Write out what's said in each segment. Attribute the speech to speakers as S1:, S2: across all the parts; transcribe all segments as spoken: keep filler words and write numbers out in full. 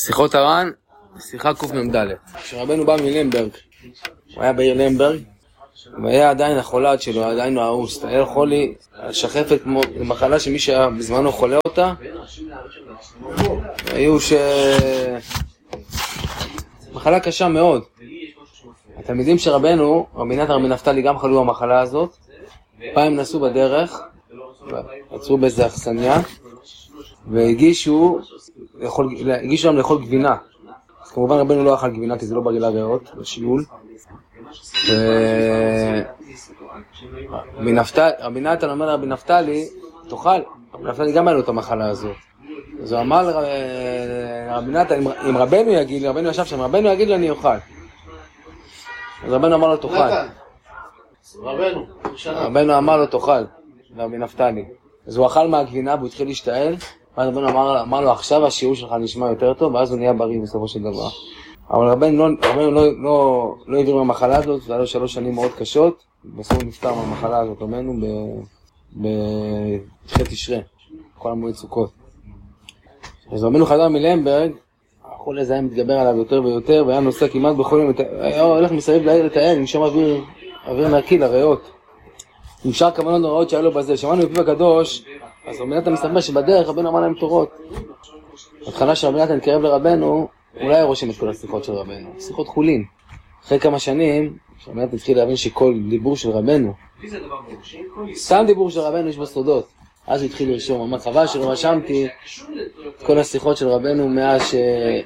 S1: שיחות הר"ן, שיחה קמ"ד. כשרבנו בא מלמברג, הוא היה בעיר למברג, והיה עדיין החולת שלו, עדיין הוא האוס, היה חולי, שחפת כמו מחלה שמי שהיה בזמנו חולה אותה, היו ש... מחלה קשה מאוד. התלמידים של רבנו, רבי נתן רבי נפתלי, גם חלו במחלה הזאת, פעם נסעו בדרך, עצרו באיזה אכסניה, והגישו הגישו להם לאכול גבינה. אז כמובן רבנו לא אכל גבינה כי זה לא בריא לריאות, זה שיעול. רבי נתן אומר לרבי נפתלי, תאכל. רבי נפתלי גם היה לו את המחלה הזאת. אז הוא אמר לרבי נתן, אם רבנו יגיד לי, רבנו ישב שם, רבנו יגיד לי אני אוכל. אז רבנו אמר לו תאכל.
S2: רבנו,
S1: רבנו אמר לו תאכל, לרבי נפתלי. אז הוא אכל מהגבינה והוא התחיל להשתעל, ואז רבנו אמר, אמר לו עכשיו השיעור שלך נשמע יותר טוב, ואז הוא נהיה בריא בסופו של דבר. אבל רבנו לא, רבנו לא, לא, לא העביר מהמחלה הזאת, זה היה לו שלוש שנים מאוד קשות, בסוף הוא נפטר מהמחלה הזאת, רבנו בתחילת תשרי, כל המועד סוכות. אז רבנו חזר מלמברג, החולה הזה היה מתגבר עליו יותר ויותר, והיה נוסע כמעט בכל יום, היה הולך מסביב לעיר לטען, נשם אוויר, אוויר נקי לריאות. עם שאר כוונות נוראות שהיה לו בזה, שמענו בפיו הקדוש, אז רבי נתן מסתבר שבדרך רבנו אמר להם תורות. התחלה שרבי נתן קרב לרבנו, אולי רושם את כל השיחות של רבנו, שיחות חולין. אחרי כמה שנים, רבי נתן התחיל להבין שכל דיבור של רבנו, סתם דיבור של רבנו יש בסודות. אז הוא התחיל לרשום, אמר חבל שלא רשמתי את כל השיחות של רבנו מאז ש...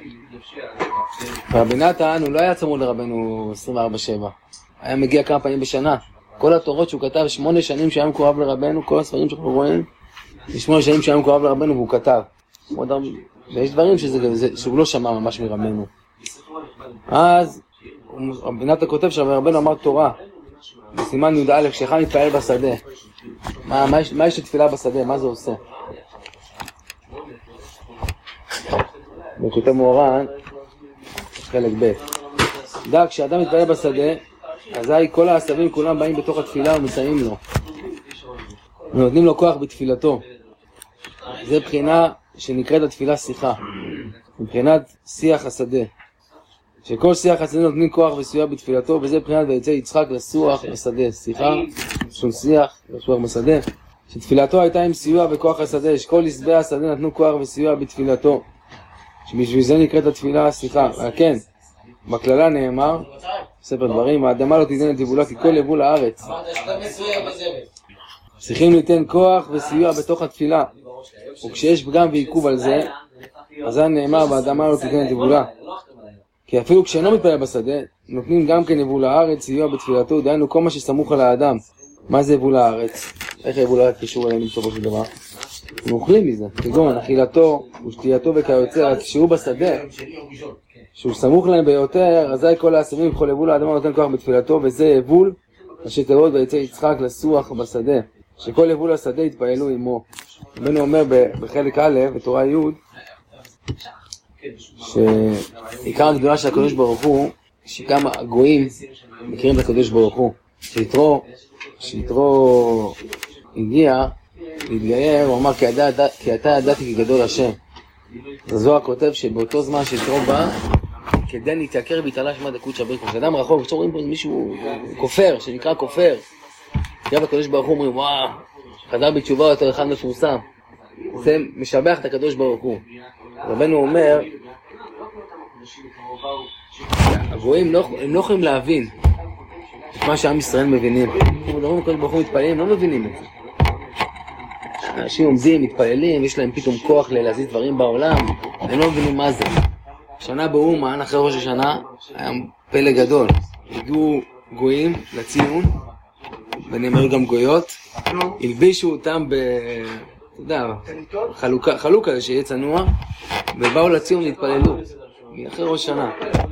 S1: רבי נתן הוא לא היה צמוד לרבנו עשרים וארבע שבע, היה מגיע כמה פעמים בשנה. כל התורות שהוא כתב, שמונה שנים שהיה מקורב לרבנו, כל הספרים שאנחנו רואים, שמונה שנים שהיה מקורב לרבנו והוא כתב. ויש דברים שזה, שהוא לא שמע ממש מרבנו. אז רבי נתן כותב שרבנו אמר תורה, בסימן י' א', כשאחד מתפעל בשדה. מה, מה, יש, מה יש לתפילה בשדה? מה זה עושה? בכותב מוהר"ן, חלק ב'. דע, כשאדם מתפעל בשדה, אזי כל העשבים כולם באים בתוך התפילה ומסייעים לו. ונותנים לו כוח בתפילתו. זה בחינה שנקראת התפילה שיחה. מבחינת שיח השדה. שכל שיח השדה נותנים כוח וסיוע בתפילתו, וזה בחינת ויצא יצחק לסוח בשדה. שיחה, שום שיח, לסוח בשדה. שתפילתו הייתה עם סיוע וכוח השדה. שכל לסבי השדה נתנו כוח וסיוע בתפילתו. שבשביל זה נקראת התפילה שיחה. כן, בכללה נאמר, ספר דברים, האדמה לא תיתן את יבולה כי כל יבול הארץ. צריכים ליתן כוח וסיוע בתוך התפילה. וכשיש פגם ועיכוב על זה, אז נאמר, באדמה לא תיתן את יבולה. כי אפילו כשאינו מתפלל בשדה, נותנים גם כן יבול הארץ, סיוע בתפילתו, דהיינו כל מה שסמוך על האדם. מה זה יבול הארץ? איך יבול הארץ קשור אליהם בסופו של דבר? הם אוכלים מזה, כגון אכילתו ושתייתו וכיוצא, כשהוא בשדה, שהוא סמוך להם ביותר, אזי כל העשבים בכל יבול האדמה נותן כוח בתפילתו, וזה יבול אשר תראות ויצא יצחק לסוח בשדה, שכל יבול השדה יתפעלו עמו. רבנו אומר בחלק א' בתורה י' שעיקר הגדולה של הקדוש ברוך הוא, שגם הגויים מכירים את הקדוש ברוך הוא. שיתרו, שיתרו הגיע להתגייר, הוא אמר כי אתה ידעתי כגדול השם. זוהר כותב שבאותו זמן שיתרו בא, כדי להתייקר והתעלה שמה דקות שבר כמו שאדם רחוק, כשאתם רואים פה מישהו כופר, שנקרא כופר, גם הקדוש ברוך הוא אומרים, וואו, חזר בתשובה יותר אחד מפורסם. זה משבח את הקדוש ברוך הוא. רבנו אומר, הגויים לא, הם לא יכולים להבין את מה שעם ישראל מבינים. הם מדברים, הקדוש ברוך הוא מתפללים, הם לא מבינים את זה. אנשים עומדים, מתפללים, יש להם פתאום כוח להזיז דברים בעולם, הם לא מבינים מה זה. שנה באומן, אחרי ראש השנה, היה פלא גדול. הגיעו גויים לציון, ונאמרו גם גויות, הלבישו אותם ב... אתה יודע, חלוקה, חלוקה שיהיה צנוע, ובאו לציון להתפללו, אחרי ראש השנה.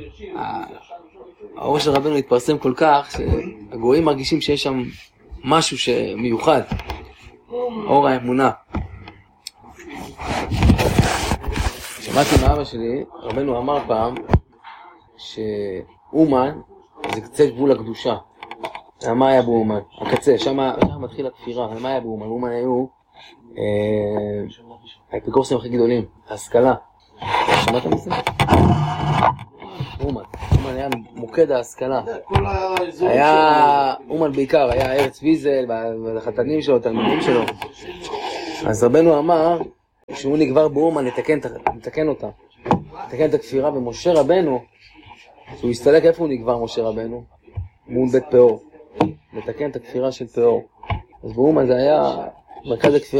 S1: האור של רבנו התפרסם כל כך, שהגויים מרגישים שיש שם משהו שמיוחד, אור האמונה. שמעתי מאבא שלי, רבנו אמר פעם, שאומן זה קצה גבול הקדושה. מה היה באומן? הקצה, שם מתחיל הכפירה. מה היה באומן? באומן היו האפיקורסים הכי גדולים, ההשכלה. שמעת מזה? אומן, אומן היה מוקד ההשכלה. היה, אומן בעיקר, היה ארץ ויזל, והחתנים שלו, התלמידים שלו. אז רבנו אמר, שהוא נגבר באומן לתקן, לתקן אותה. לתקן את הכפירה במשה רבנו, שהוא הסתלק איפה הוא נגבר משה רבנו? מול בית פאור. לתקן את הכפירה של פאור. אז באומן זה היה מרכז הכפירה.